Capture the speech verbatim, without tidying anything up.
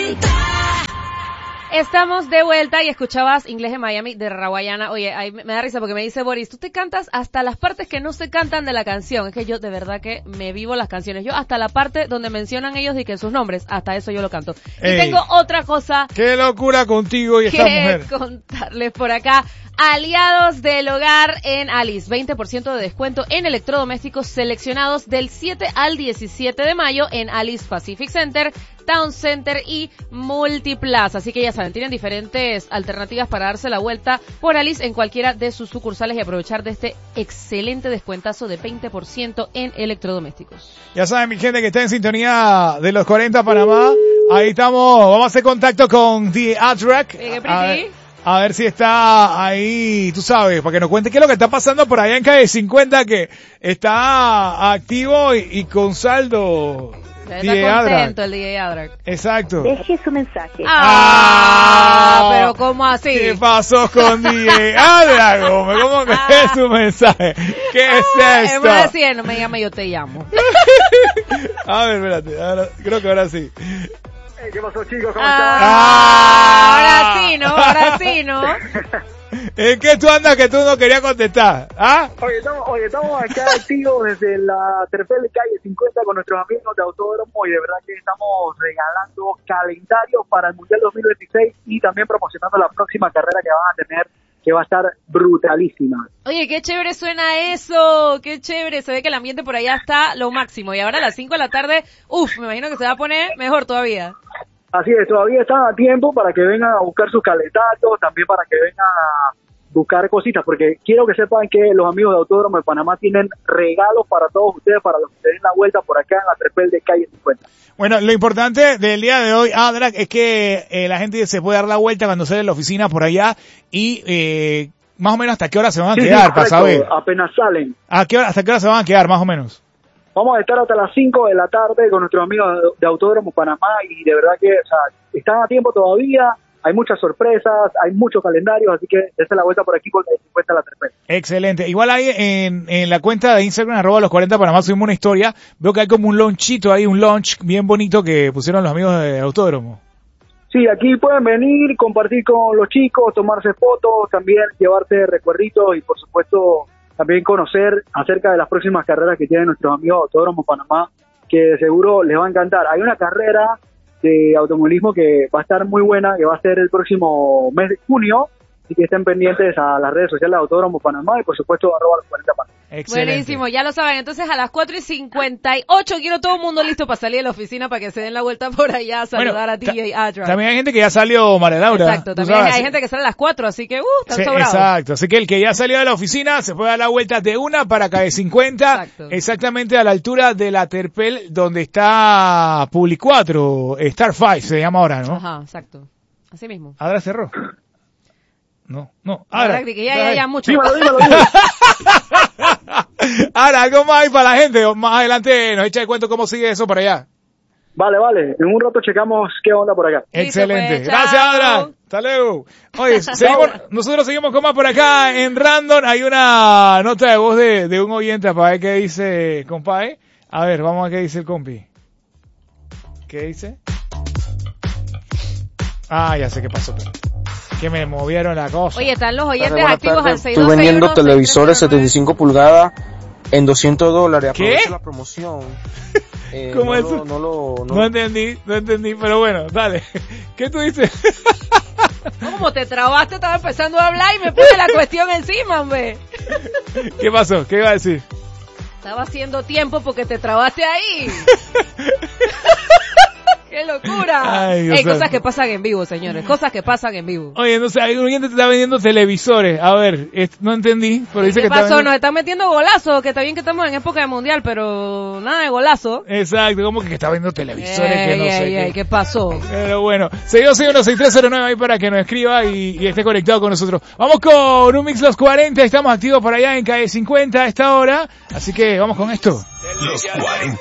cuarenta. Estamos de vuelta y escuchabas Inglés de Miami de Rawayana. Oye, ahí me da risa porque me dice Boris, tú te cantas hasta las partes que no se cantan de la canción. Es que yo de verdad que me vivo las canciones. Yo hasta la parte donde mencionan ellos y que sus nombres, hasta eso yo lo canto. Ey, y tengo otra cosa. ¡Qué locura contigo y esta mujer! Que contarles por acá. Aliados del hogar en Alice, veinte por ciento de descuento en electrodomésticos seleccionados del siete al diecisiete de mayo en Alice Pacific Center, Town Center y Multiplaza. Así que ya saben, tienen diferentes alternativas para darse la vuelta por Alice en cualquiera de sus sucursales y aprovechar de este excelente descuentazo de veinte por ciento en electrodomésticos. Ya saben, mi gente que está en sintonía de los cuarenta Panamá, ahí estamos, vamos a hacer contacto con The A-Track. Eh, a, ver, a ver si está ahí, tú sabes, para que nos cuente qué es lo que está pasando por allá en calle cincuenta, que está activo y, y con saldo. Está contento el D J A-Track. Exacto. Deje su mensaje. Ah, ah, pero ¿cómo así? ¿Qué pasó con D J A-Track? ¿Cómo que ah. es su mensaje? ¿Qué es ah, esto? Es más decir, no me llame, yo te llamo. A ver, espérate, ahora, creo que ahora sí. ¿Qué pasó, chicos? ¿Cómo ah, están? Ahora sí, ¿no? Ahora sí, ¿no? ¿En qué tú andas que tú no querías contestar? ¿Ah? Oye, estamos, oye, estamos acá activos desde la Terpel de calle cincuenta con nuestros amigos de Autódromo y de verdad que estamos regalando calendarios para el Mundial dos mil veintiséis y también promocionando la próxima carrera que van a tener, que va a estar brutalísima. Oye, qué chévere suena eso, qué chévere, se ve que el ambiente por allá está lo máximo y ahora a las cinco de la tarde, uff, me imagino que se va a poner mejor todavía. Así es, todavía están a tiempo para que vengan a buscar sus calendarios, también para que vengan a buscar cositas, porque quiero que sepan que los amigos de Autódromo de Panamá tienen regalos para todos ustedes, para los que se den la vuelta por acá en la Terpel de calle cincuenta. Bueno, lo importante del día de hoy, A-Track, es que eh, la gente se puede dar la vuelta cuando sale de la oficina por allá y eh, más o menos hasta qué hora se van a sí, quedar, sí, para correcto, saber. Apenas salen. ¿A qué hora, hasta qué hora se van a quedar, más o menos? Vamos a estar hasta las cinco de la tarde con nuestros amigos de Autódromo Panamá y de verdad que, o sea, están a tiempo todavía, hay muchas sorpresas, hay muchos calendarios, así que dése la vuelta por aquí porque hay cincuenta la Terpel. Excelente. Igual ahí en, en la cuenta de Instagram, arroba los cuarenta Panamá, subimos una historia, veo que hay como un launchito ahí, un launch bien bonito que pusieron los amigos de Autódromo. Sí, aquí pueden venir, compartir con los chicos, tomarse fotos, también llevarse recuerditos y por supuesto también conocer acerca de las próximas carreras que tienen nuestros amigos de Autódromo Panamá, que de seguro les va a encantar. Hay una carrera de automovilismo que va a estar muy buena, que va a ser el próximo mes de junio, así que estén pendientes a las redes sociales de Autódromo Panamá y por supuesto arroba los cuarenta Panamá. Excelente. Buenísimo, ya lo saben. Entonces a las cuatro y cincuenta y ocho quiero todo el mundo listo para salir de la oficina para que se den la vuelta por allá a saludar bueno, a D J A-Track. También hay gente que ya salió, María Laura. Exacto, también hay gente que sale a las cuatro, así que uh, están sí, sobrados. Exacto, así que el que ya salió de la oficina se puede dar la vuelta de una para calle cincuenta, exacto, exactamente a la altura de la Terpel donde está Public cuatro, Star cinco se llama ahora, ¿no? Ajá, exacto, así mismo. ¿Ahora cerró? No, no. Ahora, que ya, ya, ya, mucho. Dímelo, dímelo, dímelo. Ahora, algo más hay para la gente. Más adelante nos echa de cuento cómo sigue eso para allá. Vale, vale. En un rato checamos qué onda por acá. Excelente. Listo, pues, gracias, chao. Adra. Hasta luego. Oye, seguimos, nosotros seguimos con más por acá en Random. Hay una nota de voz de, de un oyente para ver qué dice, compadre. A ver, vamos a ver qué dice el compi. ¿Qué dice? Ah, ya sé qué pasó. Pero. Que me movieron la cosa. Oye, están los oyentes Buenas activos tardes. al seis dos Estoy seis vendiendo uno, televisores seis tres cero nueve. setenta y cinco pulgadas en doscientos dólares. ¿Qué? Aprovecha la promoción. Eh, ¿Cómo no eso? Lo, no, lo, no. No entendí, no entendí, pero bueno, dale. ¿Qué tú dices? No, como te trabaste, estaba empezando a hablar y me puse la cuestión encima, hombre. ¿Qué pasó? ¿Qué iba a decir? Estaba haciendo tiempo porque te trabaste ahí. ¡Qué locura! Ay, Dios Ey, cosas santo. que pasan en vivo, señores. Cosas que pasan en vivo. Oye, no sé, hay un oyente que está vendiendo televisores. A ver, es- no entendí, pero dice ¿Qué que está pasó? Nos vendiendo... están metiendo golazos, que está bien que estamos en época de mundial, pero nada de golazo. Exacto, como que está vendiendo televisores que Ey, no sé ey, qué. ey, ¿qué pasó? Pero bueno, seis dos seis uno seis tres cero nueve ahí para que nos escriba y, y esté conectado con nosotros. Vamos con un Mix Los cuarenta, estamos activos por allá en calle cincuenta a esta hora, así que vamos con esto. Los cuarenta.